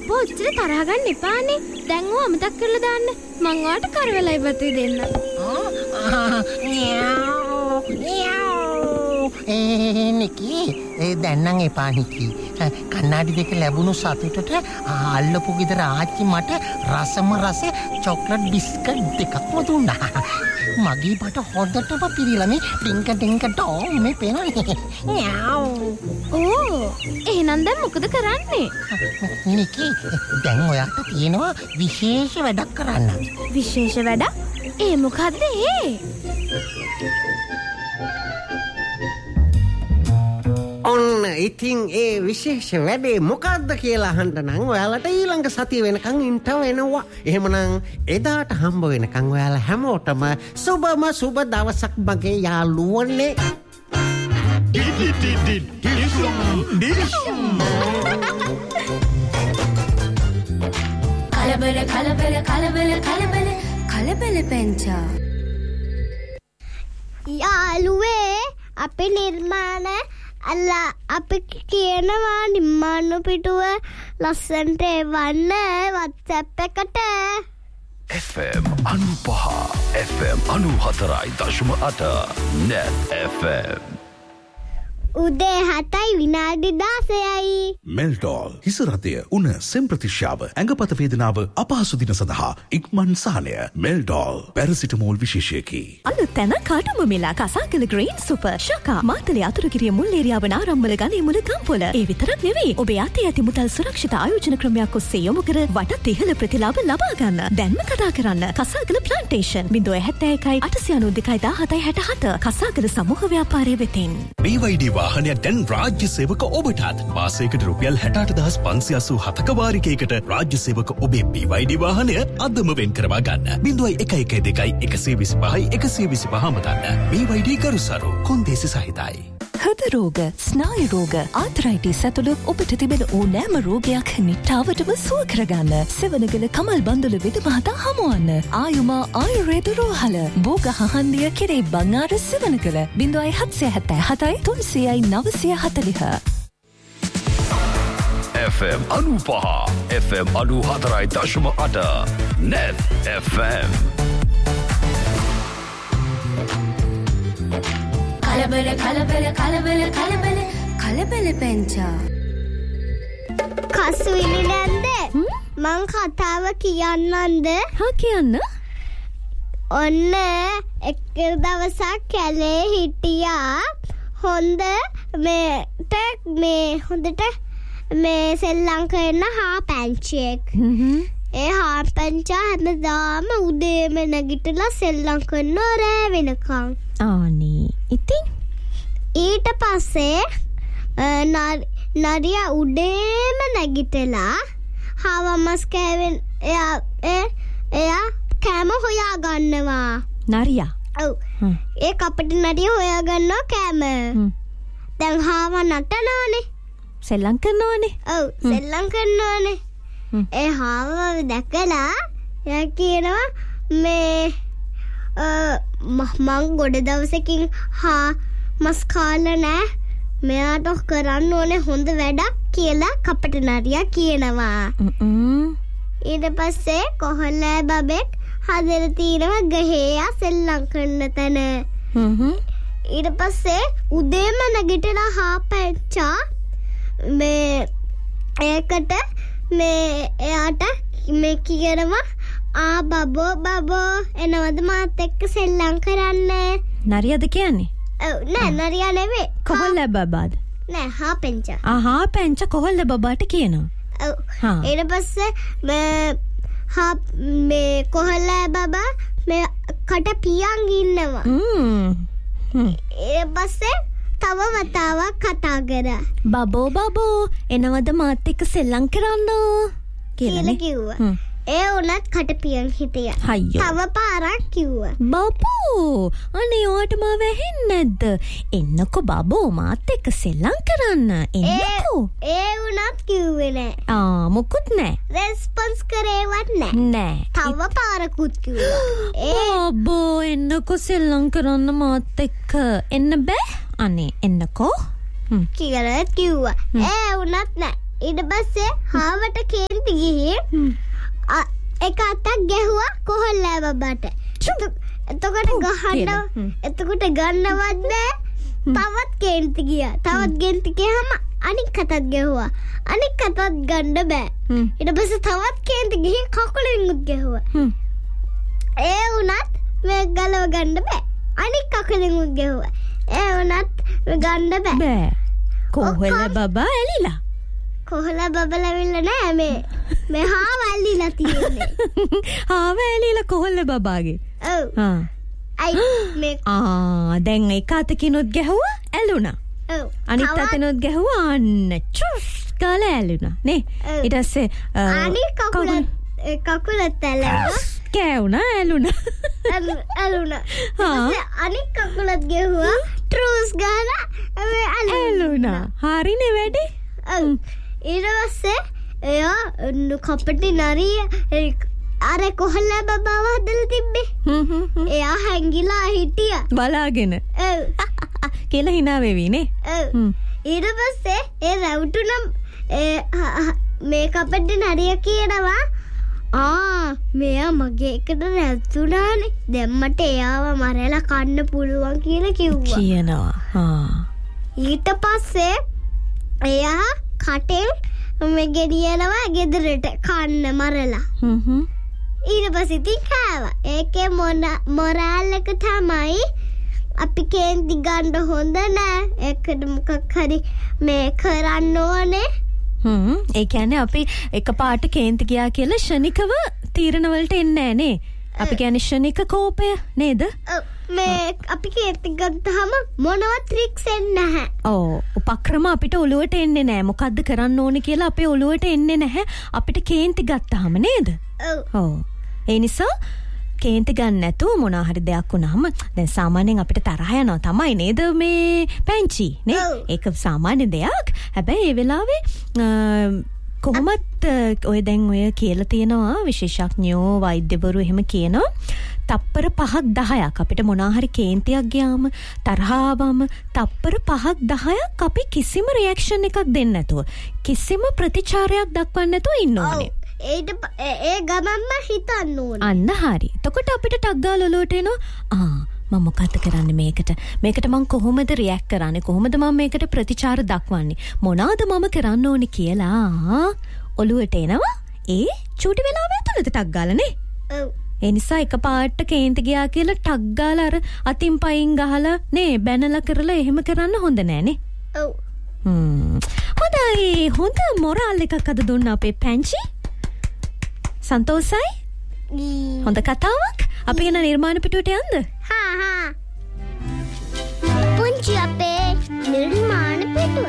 අපෝ ඔච්චර තරහ ගන්න එපානේ. දැන් ඕව අමතක් කරලා දාන්න. මං ඔයාට කරවලයි බතුයි දෙන්න. නිකී දැන් නම් එපා නිකී. කන්නාඩි දෙක ලැබුණු සතුටට අල්ලපු ගෙදර ආච්චි මට රසම රස චොක්ලට් බිස්කට් දෙකක්ම දුන්නා. මගේ බට හොඳටම පිරීලා මේ ටින්ක ඩෝම් මේ පේනවනේ. ඕ එහෙනම් දැන් මොකද කරන්නේ? නිකී දැන් ඔයාට තියෙනවා විශේෂ වැඩක් කරන්න. විශේෂ වැඩක්? ඒ මොකද්ද ඒ? ඔන්න ඉතින් ඒ විශේෂ වැඩේ මොකක්ද කියලා අහන්න නම් ඔයාලට ඊළඟ සතිය වෙනකන් ඉන්න වෙනවා. එහෙමනම් එදාට හම්බ වෙනකන් ඔයාලා හැමෝටම සුබ දවසක් මගේ යාළුවනේ. කලබල පැංචා. යාළුවේ අපේ නිර්මාණ අල්ලා අපි කියනවා නිම්මානු පිටුව ලස්සන්ට එවන්න WhatsApp එකට. FM 95 FM 94.8 Net FM. උදේ 7යි විනාඩි 16යි. මෙල්ටෝල් හිසරතය උණ සෙම්ප්‍රතිශ්‍යාව ඇඟපත වේදනාව අපහසු දින සඳහා ඉක්මන් සහනය. මෙල්ටෝල් පැරසිටමෝල් විශේෂයකි. අලුත් තැන කාටුම මෙලා කසාකල ග්‍රීන් සුපර් ශකා මාතලේ අතුරුගිරිය මුල් ඒරියාව නාරම්මල ගණේ මුල ගම්පොළ. ඒ විතරක් නෙවෙයි ඔබේ අතේ ඇති මුදල් සුරක්ෂිත ආයෝජන ක්‍රමයක් ඔස්සේ යොමු කර වටත් ඉහළ ප්‍රතිලාභ ලබා ගන්න. දැන්ම කතා කරන්න කසාකල ප්ලාන්ටේෂන් 071 892 1767 කසාකල සමූහ ව්‍යාපාරය වෙතින්. BYD වාහනයක් දැන් රාජ්‍ය සේවක ඔබටත් මාසයකට රුපියල් 68587ක වාරිකයකට රාජ්‍ය සේවක ඔබේ BYD වාහනය අදම වෙන් කරවා ගන්න. 0112 125 125 මතන්න. BYD කරුසරු කොන්දේසි සහිතයි. හෘද රෝග, ස්නායු රෝග, ආතරයිටිස් ඇතුළු ඔබට තිබෙන ඕනෑම රෝගයක් නිට්ටාවටම සුව කරගන්න සෙවණගල කමල් බන්දුල විද මහතා හමුවන්න. ආයුමා ආයුර්වේද රෝහල බෝග හහන්දිය කෙරේ බංආර Sevanagala 0777 300යි 940. FM 95 FM 94.8 Net FM. කලබල පැංචා. කසුවිලි නැන්ද? මං කතාව කියන්නන්ද? හා කියන්න. ඔන්න එක් දවසක් කැලේ හිටියා හොඳට සෙල්ලම් කරන හාපැංචියෙක්. ඒ හාපැංචා හැමදාම උදේම නැගිටලා සෙල්ලම් කරනවා රෑ වෙනකන්. ආනේ ඉතින් ඊට පස්සේ නරියා උඩේම නැගිටලා හවමස් කෑවෙන් එයා කෑම හොයා ගන්නවා. නරියා? ඔව්. ඒ කපටි නරියා හොයා ගන්නවා කෑම. දැන් හාව නටනවානේ. සෙල්ලම් කරනවානේ. ඔව් සෙල්ලම් කරනවානේ. ඒ හාව දැකලා එයා කියනවා මේ මං ගොඩ දවසකින් මස් කාලා නෑ මෙයාට කරන්න ඕනේ හොඳ වැඩක් කියලා කපට නරියා කියනවා. ඊට පස්සේ කොහොල්ලෑ බබෙක් හදලා තියෙනවා ගහේ සෙල්ලම් කරන තැන. ඊට පස්සේ උදේම නැගිටලා හාපැච්චා මේ ඒකට එයාට මේ කියනවා බබෝ එනවද මාත් එක්ක සෙල්ලම් කරන්න. නරියාද කියන්නේ? ඔව් නෑ නරියා නෙවෙයි. කොහොල්ල බබාද? නෑ හාපැංචා. හාපැංචා කොහොල්ල බබාට කියනවා. ඔව්. ඊට පස්සේ මේ කොහොල්ල බබා මේ කට පියන් ඉන්නවා. ඊට පස්සේ තව වතාවක් කතා කරා. බබෝ එනවද මාත් එක්ක සෙල්ලම් කරන්න කියලා කිව්වා. ඒ උනත් කටපියන් හිටියා. තව පාරක් කිව්වා. බබෝ අනේ ඔයාට මාව ඇහෙන්නේ නැද්ද? එන්නකෝ බබෝ මාත් එක්ක සෙල්ලම් කරන්න. එන්නකෝ. ඒ උනත් කිව්වේ නෑ. මොකුත් නෑ. රෙස්පොන්ස් කරේවත් නෑ. තව පාරකුත් කිව්වා. බබෝ එන්නකෝ සෙල්ලම් කරන්න මාත් එක්ක. එන්න බෑ. අනේ එන්නකෝ. කියලා කිව්වා. ඒ උනත් නෑ. ඊට පස්සේ හාවට කේන්ති ගිහින් එක අතක් ගැහුවා කොහොල්ලෑ බබාට. එතකොට ගන්නවත් බෑ. තවත් කේන්ති ගියා. තවත් කේන්ති ගියාම අනික් අතක් ගැහුවා. අනික් අතත් ගන්න බෑ. ඊට පස්සේ තවත් කේන්ති ගිහින් කකුලෙන් උත් ගැහුවා. ඒ වුණත් මේ ගලව ගන්න බෑ. අනික් කකුලෙන් උත් ගැහුවා. ඒ වුණත් ගන්න බෑ. කොහොල්ල බබා ඇලිලා. කොහොල්ල බබා ලැබිලා නෑ මේ හාව ඇලිලා තියෙන්නේ. හාව ඇලිලා කොහොල්ල බබාගේ. ඔව්. දැන් එක අතකිනුත් ගැහුවා ඇලුණා. අනිත් අතනොත් ගැහුවා අන්න චුස් ගාලා ඇලුණා නේ. ඊට පස්සේ අනිත් කකුලත් ඇලුණා. කෑවුණා ඇලුණා. අනිත් කකුලත් ගැහුවා ට්‍රූස් ගාලා ඇලුණා. හරිනේ වැඩේ. ඊට පස්සේ එයා කපටි නරිය අර කොහොල්ල බබාව හදලා තිබ්බේ. එයා හැංගිලා හිටියා බලාගෙන. කියලා hina වෙවි නේ. ඊට පස්සේ ඒ රවුටුනම් මේ කපටි නරිය කියනවා මෙයා මගේ එකට රැවුණානේ. දැන් මට එයාව මරලා කන්න පුළුවන් කියලා කියනවා. ඊට පස්සේ එයා කටෙන් මේ ගෙනියනවා ගෙදරට කන්න මරලා. ඊට පස්සේ ඉතින් කෑවා. ඒකේ මොරාල් එක තමයි අපි කේන්ති ගන්න හොඳ නෑ. ඒකට මොකක් හරි මේ කරන්න ඕනේ. ඒ කියන්නේ අපි එකපාරට කේන්ති ගියා කියලා ශනිකව තීරණ වලට එන්නේ නෑ නේ. අපි කියන්නේ ශනික කෝපය නේද? මේ අපි කේන්ති ගත්තාම මොනවත් ට්‍රික්ස් එන්නේ නැහැ. උපක්‍රම අපිට ඔලුවට එන්නේ නෑ. මොකද්ද කරන්න ඕනේ කියලා අපේ ඔලුවට එන්නේ නැහැ. අපිට කේන්ති ගත්තාම නේද? ඔව්. ඒ නිසා කේන්ති ගන්න නැතුව මොනවා හරි දෙයක් වුණාම දැන් සාමාන්‍යයෙන් අපිට තරහ යනවා තමයි නේද මේ පැංචි නේ? ඒක සාමාන්‍ය දෙයක්. හැබැයි ඒ වෙලාවේ කොහොමත් ඔය දැන් ඔය කියලා තියෙනවා විශේෂඥයෝ වෛද්‍යවරු එහෙම කියනවා තප්පර 5ක් 10ක් අපිට මොනවා හරි කේන්තියක් ගියාම තරහාවම තප්පර 5ක් 10ක් අපි කිසිම රියැක්ෂන් එකක් දෙන්නේ නැතුව කිසිම ප්‍රතිචාරයක් දක්වන්න නැතුව ඉන්න ඕනේ. ඒ ගමන්ම හිතන්න ඕනේ. අන්න හරි. එතකොට අපිට ටක් ගාලා ඔලුවට එනවා මම මොකක්ද කරන්නේ මේකට මම කොහොමද රියැක්ට් කරන්නේ කොහොමද මම මේකට ප්‍රතිචාර දක්වන්නේ මොනවාද මම කරන්න ඕනේ කියලා ඔලුවට එනවා ඒ චූටි වෙලාව ඇතුළත ටක් ගාලා නේ. ඔව්. ඒ නිසා එකපාරට කේන්ති ගියා කියලා ටක් ගාලා අර අතින් පයින් ගහලා නේ බැනලා කරලා එහෙම කරන්න හොඳ නෑ නේ. ඔව්. හොඳයි. හොඳ මොරාල් එකක් අද දුන්න අපේ පැංචි. සන්තෝසයි? හොඳ කතාවක්. අපි යන නිර්මාණ පිටුවට යන්න. පුංචි අපේ නිර්මාණ පිටුව.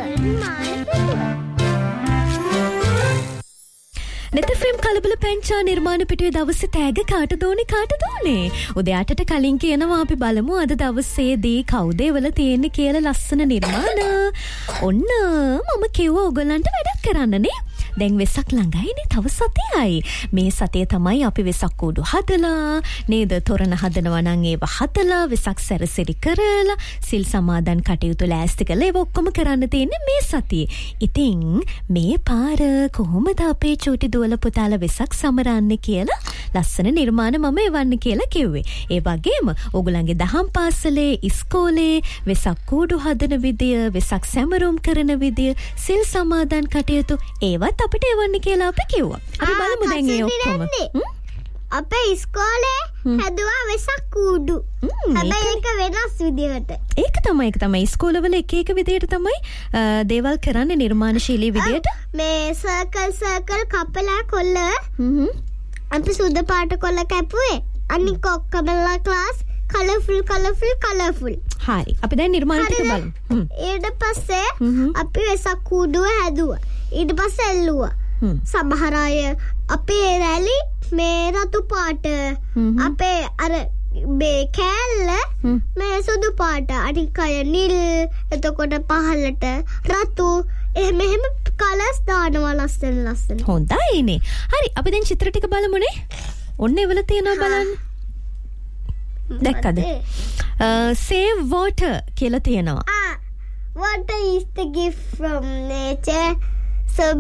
නෙතෆම් කලබල පැංචා නිර්මාණ පිටුවේ දවසේ තෑග කාටද ඕනේ? උදේ 8ට කලින් කියනවා අපි බලමු අද දවසේදී කවුද වල තියෙන්නේ කියලා ලස්සන නිර්මාණ. ඔන්න මම කිව්වා ඔයගලන්ට වැඩක් කරන්න නේ. දැන් වෙසක් ළඟයිනේ තව සතියයි. මේ සතිය තමයි අපි වෙසක් කූඩු හදලා නේද තොරණ හදනවා නම් ඒව හදලා වෙසක් සැරසිලි කරලා සිල් සමාදන් කටයුතු ලෑස්ති කරලා ඒව ඔක්කොම කරන්න තියෙන්නේ මේ සතියේ. ඉතින් මේ පාර කොහොමද අපේ චූටි දුවල පුතාලා වෙසක් සමරන්නේ කියලා ලස්සන නිර්මාණ මම එවන්න කියලා කිව්වේ. ඒ වගේම ඕගොල්ලන්ගේ දහම් පාසලේ ඉස්කෝලේ වෙසක් කූඩු හදන විදිය වෙසක් සැමරුම් කරන විදිය සිල් සමාදන් කටයුතු ඒවත් අපිට එවන්න කියලා අපි කිව්වා. අපි බලමු දැන් ඒ ඔක්කොම. අපේ ඉස්කෝලේ හැදුවා වෙසක් කූඩු. හැබැයි ඒක වෙනස් විදිහට. ඒක තමයි ඉස්කෝලවල එක විදිහට තමයි දේවල් කරන්නේ නිර්මාණශීලී විදිහට. මේ සර්කල් කපලා කොල්ල අපි සුදු පාට කොල්ල කැපුවේ. අනික ඔක්කොමලා ක්ලාස් කලර්ෆුල්. හරි. අපි දැන් නිර්මාණ ටික බලමු. ඊට පස්සේ අපි වෙසක් කූඩුව හැදුවා. ඊට පස්සේ එල්ලුවා. සමහර අය අපේ රැලි මේ රතු පාට අපේ අර මේ කෑල්ල මේ සුදු පාට අනික අය නිල් එතකොට පහළට රතු එහෙම කලර්ස් දානවා ලස්සන. හොඳයිනේ. හරි අපි දැන් චිත්‍ර ටික බලමුනේ. ඔන්න එවල තියෙනවා බලන්න. දැක්කද? Save water කියලා තියෙනවා. Water is the gift from nature. So